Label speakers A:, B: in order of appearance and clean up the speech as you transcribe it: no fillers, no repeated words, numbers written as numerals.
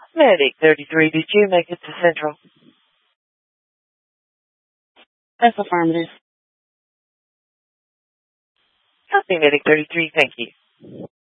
A: Medic 33, did you make it to Central?
B: That's affirmative.
A: Copy, Medic 33, thank you.